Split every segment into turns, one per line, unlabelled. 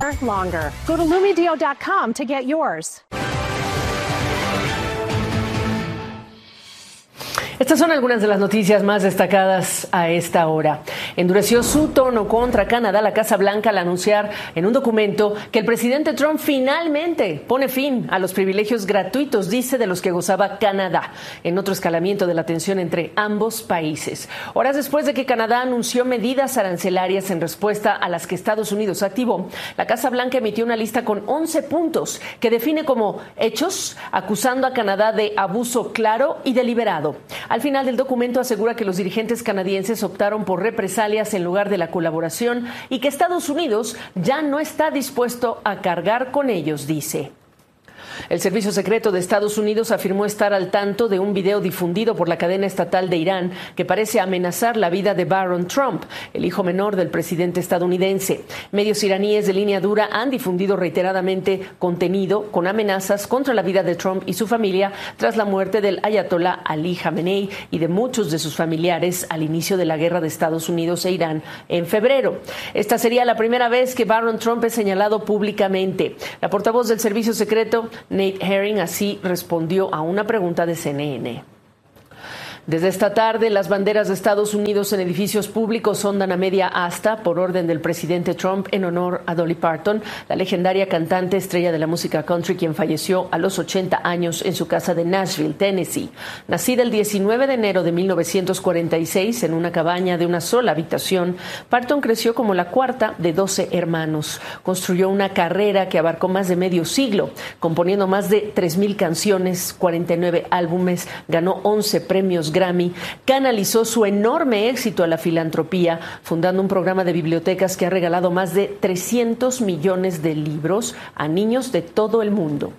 better, longer. Go to LumiDeo.com to get yours.
Estas son algunas de las noticias más destacadas a esta hora. Endureció su tono contra Canadá la Casa Blanca al anunciar en un documento que el presidente Trump finalmente pone fin a los privilegios gratuitos, dice, de los que gozaba Canadá, en otro escalamiento de la tensión entre ambos países. Horas después de que Canadá anunció medidas arancelarias en respuesta a las que Estados Unidos activó, la Casa Blanca emitió una lista con 11 puntos que define como hechos, acusando a Canadá de abuso claro y deliberado. Al final del documento asegura que los dirigentes canadienses optaron por represalias en lugar de la colaboración y que Estados Unidos ya no está dispuesto a cargar con ellos, dice. El Servicio Secreto de Estados Unidos afirmó estar al tanto de un video difundido por la cadena estatal de Irán que parece amenazar la vida de Barron Trump, el hijo menor del presidente estadounidense. Medios iraníes de línea dura han difundido reiteradamente contenido con amenazas contra la vida de Trump y su familia tras la muerte del ayatolá Ali Khamenei y de muchos de sus familiares al inicio de la guerra de Estados Unidos e Irán en febrero. Esta sería la primera vez que Barron Trump es señalado públicamente. La portavoz del Servicio Secreto, Nate Herring, así respondió a una pregunta de CNN. Desde esta tarde, las banderas de Estados Unidos en edificios públicos ondan a media asta por orden del presidente Trump en honor a Dolly Parton, la legendaria cantante estrella de la música country, quien falleció a los 80 años en su casa de Nashville, Tennessee. Nacida el 19 de enero de 1946 en una cabaña de una sola habitación, Parton creció como la cuarta de 12 hermanos. Construyó una carrera que abarcó más de medio siglo, componiendo más de 3,000 canciones, 49 álbumes, ganó 11 premios Grammy, canalizó su enorme éxito a la filantropía, fundando un programa de bibliotecas que ha regalado más de 300 millones de libros a niños de todo el mundo.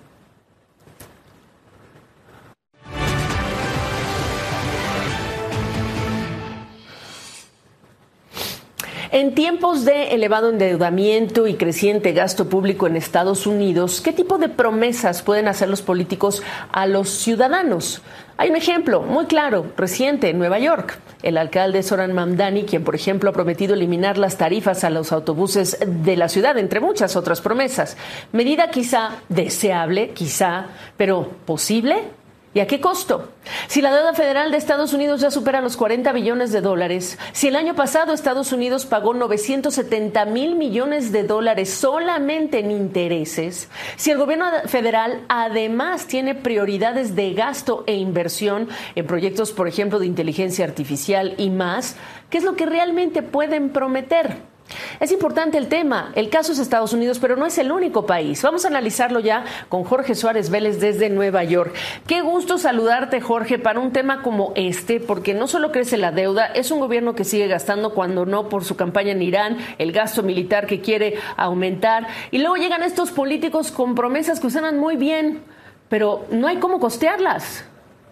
En tiempos de elevado endeudamiento y creciente gasto público en Estados Unidos, ¿qué tipo de promesas pueden hacer los políticos a los ciudadanos? Hay un ejemplo muy claro, reciente, en Nueva York. El alcalde Zoran Mamdani, quien, por ejemplo, ha prometido eliminar las tarifas a los autobuses de la ciudad, entre muchas otras promesas. Medida quizá deseable, quizá, pero ¿posible? ¿Y a qué costo? Si la deuda federal de Estados Unidos ya supera los 40 billones de dólares, si el año pasado Estados Unidos pagó 970 mil millones de dólares solamente en intereses, si el gobierno federal además tiene prioridades de gasto e inversión en proyectos, por ejemplo, de inteligencia artificial y más, ¿qué es lo que realmente pueden prometer? Es importante el tema, el caso es Estados Unidos, pero no es el único país. Vamos a analizarlo ya con Jorge Suárez Vélez desde Nueva York. Qué gusto saludarte, Jorge, para un tema como este, porque no solo crece la deuda, es un gobierno que sigue gastando cuando no por su campaña en Irán, el gasto militar que quiere aumentar, y luego llegan estos políticos con promesas que suenan muy bien, pero no hay cómo costearlas.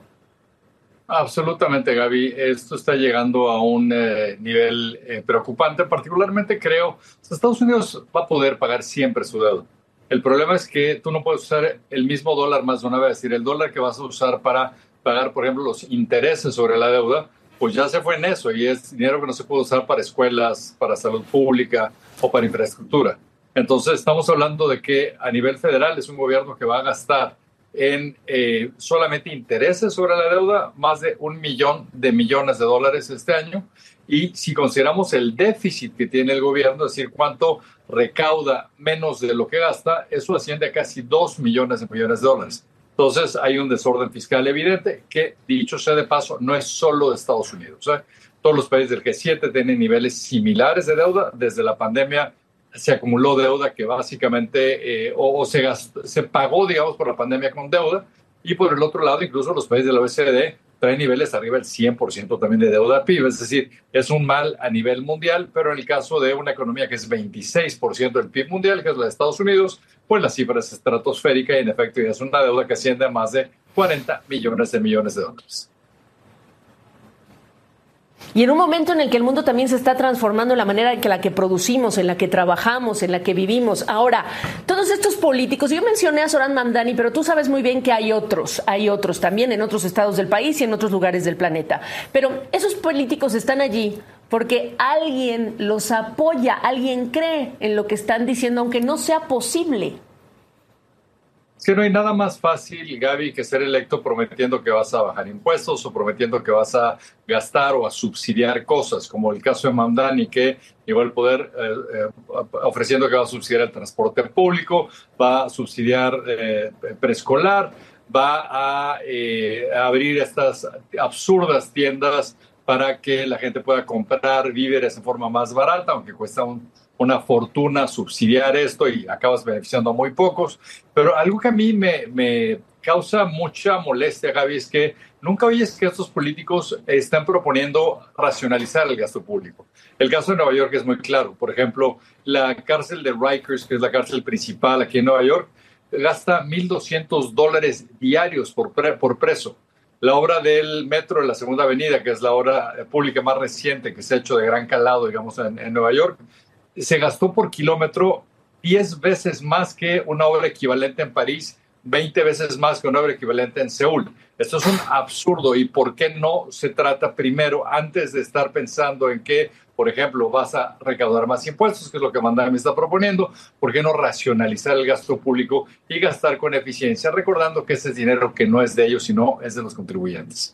Absolutamente, Gaby. Esto está llegando a un nivel preocupante. Particularmente creo que Estados Unidos va a poder pagar siempre su deuda. El problema es que tú no puedes usar el mismo dólar más de una vez. Es decir, el dólar que vas a usar para pagar, por ejemplo, los intereses sobre la deuda, pues ya se fue en eso y es dinero que no se puede usar para escuelas, para salud pública o para infraestructura. Entonces estamos hablando de que a nivel federal es un gobierno que va a gastar en solamente intereses sobre la deuda, más de 1 millón de millones de dólares este año. Y si consideramos el déficit que tiene el gobierno, es decir, cuánto recauda menos de lo que gasta, eso asciende a casi 2 millones de millones de dólares. Entonces hay un desorden fiscal evidente que, dicho sea de paso, no es solo de Estados Unidos. Todos los países del G7 tienen niveles similares de deuda. Desde la pandemia se acumuló deuda que básicamente se pagó, digamos, por la pandemia con deuda. Y por el otro lado, incluso los países de la OECD traen niveles arriba del 100% también de deuda PIB. Es decir, es un mal a nivel mundial, pero en el caso de una economía que es 26% del PIB mundial, que es la de Estados Unidos, pues la cifra es estratosférica y en efecto es una deuda que asciende a más de 40 millones de millones de dólares.
Y en un momento en el que el mundo también se está transformando en la manera en la que producimos, en la que trabajamos, en la que vivimos. Ahora, todos estos políticos, yo mencioné a Zoran Mamdani, pero tú sabes muy bien que hay otros también en otros estados del país y en otros lugares del planeta. Pero esos políticos están allí porque alguien los apoya, alguien cree en lo que están diciendo, aunque no sea posible.
Es que no hay nada más fácil, Gaby, que ser electo prometiendo que vas a bajar impuestos o prometiendo que vas a gastar o a subsidiar cosas, como el caso de Mamdani, que llegó al poder ofreciendo que va a subsidiar el transporte público, va a subsidiar preescolar, va a abrir estas absurdas tiendas para que la gente pueda comprar víveres en forma más barata, aunque cuesta una fortuna subsidiar esto y acabas beneficiando a muy pocos. Pero algo que a mí me causa mucha molestia, Gaby, es que nunca oyes que estos políticos están proponiendo racionalizar el gasto público. El caso de Nueva York es muy claro. Por ejemplo, la cárcel de Rikers, que es la cárcel principal aquí en Nueva York, gasta $1,200 diarios por preso. La obra del metro de la Segunda Avenida, que es la obra pública más reciente que se ha hecho de gran calado, digamos, en Nueva York, se gastó por kilómetro 10 veces más que una obra equivalente en París, 20 veces más que una obra equivalente en Seúl. Esto es un absurdo. ¿Y por qué no se trata primero, antes de estar pensando en que, por ejemplo, vas a recaudar más impuestos, que es lo que Mamdani me está proponiendo, por qué no racionalizar el gasto público y gastar con eficiencia, recordando que ese es dinero que no es de ellos, sino es de los contribuyentes?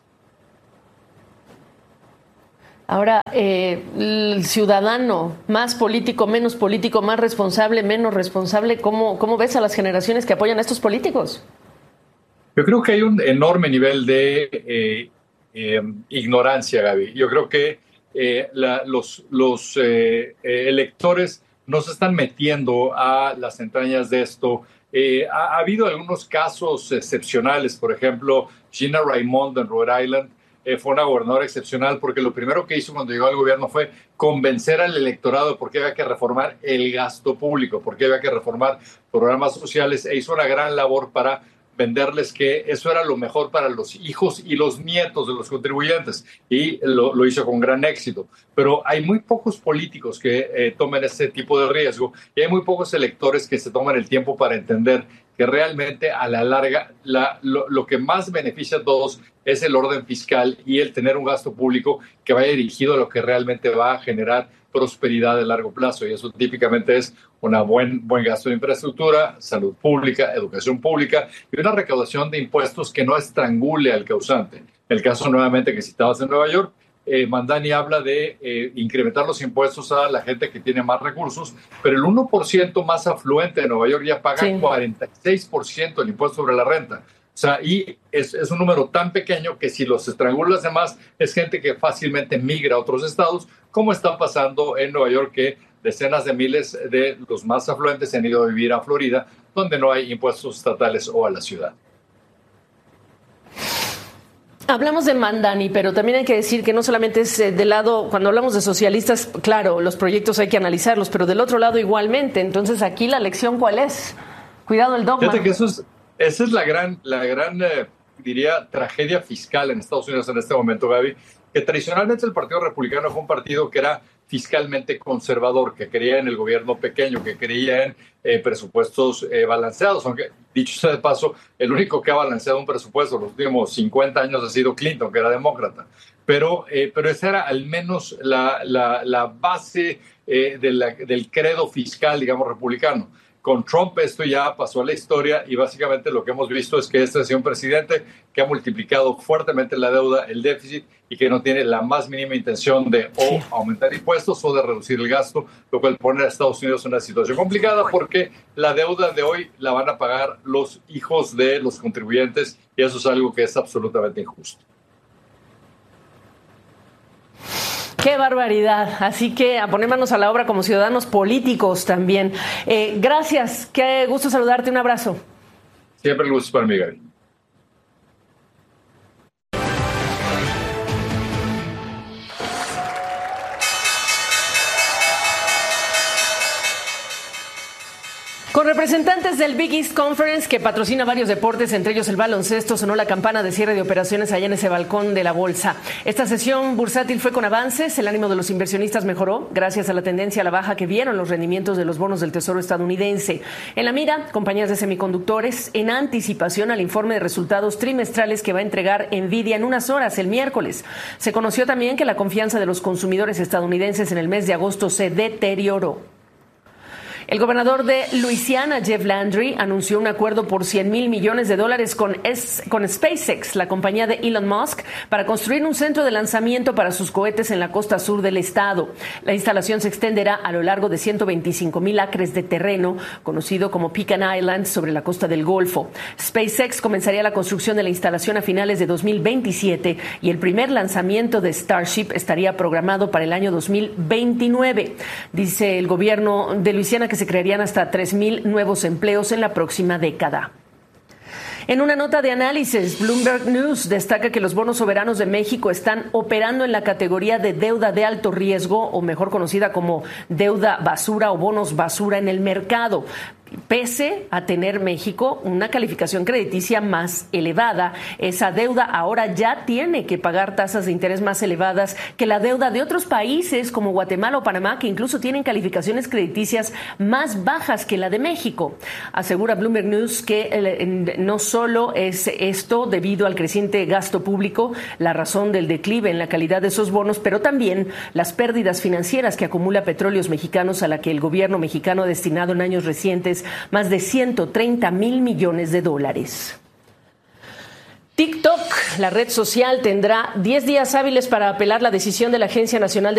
Ahora, el ciudadano, más político, menos político, más responsable, menos responsable, ¿cómo ves a las generaciones que apoyan a estos políticos?
Yo creo que hay un enorme nivel de ignorancia, Gaby. Yo creo que los electores no se están metiendo a las entrañas de esto. Ha habido algunos casos excepcionales, por ejemplo, Gina Raimondo en Rhode Island, fue una gobernadora excepcional porque lo primero que hizo cuando llegó al gobierno fue convencer al electorado de por qué había que reformar el gasto público, por qué había que reformar programas sociales, e hizo una gran labor para venderles que eso era lo mejor para los hijos y los nietos de los contribuyentes, y lo hizo con gran éxito. Pero hay muy pocos políticos que tomen ese tipo de riesgo, y hay muy pocos electores que se toman el tiempo para entender que realmente a la larga lo que más beneficia a todos es el orden fiscal y el tener un gasto público que vaya dirigido a lo que realmente va a generar prosperidad de largo plazo, y eso típicamente es un buen gasto de infraestructura, salud pública, educación pública y una recaudación de impuestos que no estrangule al causante. El caso nuevamente que citabas en Nueva York, Mamdani habla de incrementar los impuestos a la gente que tiene más recursos, pero el 1% más afluente de Nueva York ya paga 46% del impuesto sobre la renta. O sea, y es un número tan pequeño que si los estrangulas demás, es gente que fácilmente migra a otros estados, como está pasando en Nueva York, que decenas de miles de los más afluentes se han ido a vivir a Florida, donde no hay impuestos estatales, o a la ciudad.
Hablamos de Mamdani, pero también hay que decir que no solamente es del lado, cuando hablamos de socialistas, claro, los proyectos hay que analizarlos, pero del otro lado igualmente. Entonces, aquí la lección, ¿cuál es? Cuidado el dogma.
Fíjate que esa es la gran diría, tragedia fiscal en Estados Unidos en este momento, Gaby, que tradicionalmente el Partido Republicano fue un partido que era fiscalmente conservador, que creía en el gobierno pequeño, que creía en presupuestos balanceados, aunque, dicho sea de paso, el único que ha balanceado un presupuesto los últimos 50 años ha sido Clinton, que era demócrata. Pero esa era al menos la base del credo fiscal, digamos, republicano. Con Trump esto ya pasó a la historia, y básicamente lo que hemos visto es que este ha sido un presidente que ha multiplicado fuertemente la deuda, el déficit, y que no tiene la más mínima intención de o aumentar impuestos o de reducir el gasto, lo cual pone a Estados Unidos en una situación complicada porque la deuda de hoy la van a pagar los hijos de los contribuyentes, y eso es algo que es absolutamente injusto.
¡Qué barbaridad! Así que a poner manos a la obra como ciudadanos políticos también. Gracias, qué gusto saludarte, un abrazo.
Siempre el gusto es para mí, Gaby.
Con representantes del Big East Conference, que patrocina varios deportes, entre ellos el baloncesto, sonó la campana de cierre de operaciones allá en ese balcón de la bolsa. Esta sesión bursátil fue con avances, el ánimo de los inversionistas mejoró gracias a la tendencia a la baja que vieron los rendimientos de los bonos del Tesoro estadounidense. En la mira, compañías de semiconductores, en anticipación al informe de resultados trimestrales que va a entregar Nvidia en unas horas, el miércoles. Se conoció también que la confianza de los consumidores estadounidenses en el mes de agosto se deterioró. El gobernador de Luisiana, Jeff Landry, anunció un acuerdo por $100,000 millones con SpaceX, la compañía de Elon Musk, para construir un centro de lanzamiento para sus cohetes en la costa sur del estado. La instalación se extenderá a lo largo de 125,000 acres de terreno, conocido como Pecan Island, sobre la costa del Golfo. SpaceX comenzaría la construcción de la instalación a finales de 2027 y el primer lanzamiento de Starship estaría programado para el año 2029. Dice el gobierno de Luisiana que se crearían hasta 3,000 nuevos empleos en la próxima década. En una nota de análisis, Bloomberg News destaca que los bonos soberanos de México están operando en la categoría de deuda de alto riesgo, o mejor conocida como deuda basura o bonos basura en el mercado. Pese a tener México una calificación crediticia más elevada, esa deuda ahora ya tiene que pagar tasas de interés más elevadas que la deuda de otros países como Guatemala o Panamá, que incluso tienen calificaciones crediticias más bajas que la de México. Asegura Bloomberg News que no solo es esto debido al creciente gasto público la razón del declive en la calidad de esos bonos, pero también las pérdidas financieras que acumula Petróleos Mexicanos, a la que el gobierno mexicano ha destinado en años recientes más de $130,000 millones. TikTok, la red social, tendrá 10 días hábiles para apelar la decisión de la Agencia Nacional de